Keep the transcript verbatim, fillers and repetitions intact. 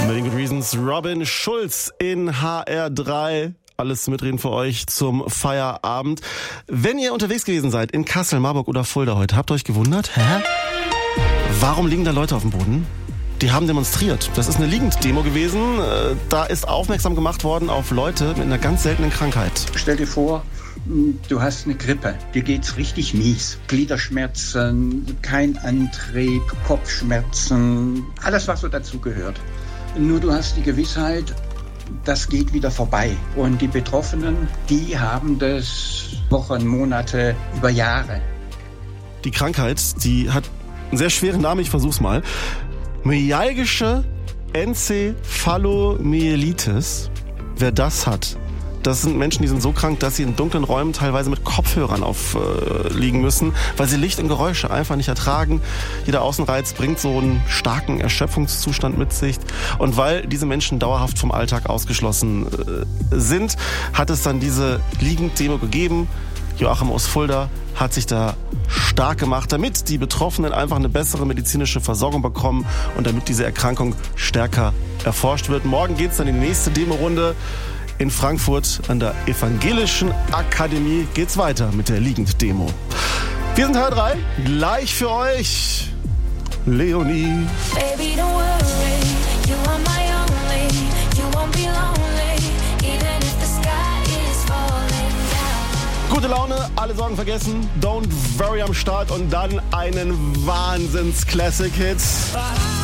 Many Good Reasons, Robin Schulz in H R drei. Alles zum Mitreden für euch zum Feierabend. Wenn ihr unterwegs gewesen seid in Kassel, Marburg oder Fulda heute, habt ihr euch gewundert, hä? Warum liegen da Leute auf dem Boden? Die haben demonstriert. Das ist eine Liegenddemo gewesen. Da ist aufmerksam gemacht worden auf Leute mit einer ganz seltenen Krankheit. Stell dir vor, du hast eine Grippe, dir geht's richtig mies. Gliederschmerzen, kein Antrieb, Kopfschmerzen, alles was so dazugehört. Nur du hast die Gewissheit, das geht wieder vorbei. Und die Betroffenen, die haben das Wochen, Monate, über Jahre. Die Krankheit, die hat einen sehr schweren Namen, ich versuch's mal. Myalgische Enzephalomyelitis. Wer das hat, das sind Menschen, die sind so krank, dass sie in dunklen Räumen teilweise mit Kopfhörern aufliegen äh, müssen, weil sie Licht und Geräusche einfach nicht ertragen. Jeder Außenreiz bringt so einen starken Erschöpfungszustand mit sich. Und weil diese Menschen dauerhaft vom Alltag ausgeschlossen äh, sind, hat es dann diese Liegenddemo gegeben. Joachim aus Fulda hat sich da stark gemacht, damit die Betroffenen einfach eine bessere medizinische Versorgung bekommen und damit diese Erkrankung stärker erforscht wird. Morgen geht's dann in die nächste Demo-Runde. In Frankfurt an der Evangelischen Akademie geht's weiter mit der Liegenddemo. Wir sind H R drei, gleich für euch Leonie. Baby, don't worry, you are my only, you won't be lonely, even if the sky is falling down. Gute Laune, alle Sorgen vergessen, Don't Worry am Start und dann einen Wahnsinns-Classic-Hit.